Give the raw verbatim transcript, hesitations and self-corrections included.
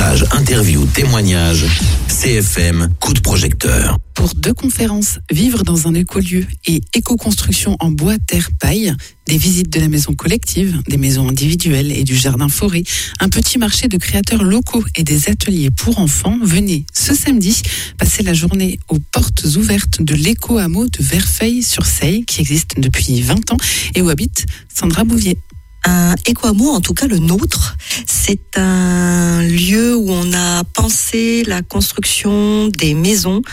reportages, interviews, témoignages. C F M, coup de projecteur. Pour deux conférences, Vivre dans un écolieu et éco-construction en bois, terre, paille, des visites de la maison collective, des maisons individuelles et du jardin-forêt, un petit marché de créateurs locaux et des ateliers pour enfants, venez ce samedi passer la journée aux portes ouvertes de l'éco-hameau de Verfeil-sur-Seille qui existe depuis vingt ans et où habite Sandra Bouvier. Un éco-hameau, en tout cas le nôtre, c'est un lieu où on a pensé la construction des maisons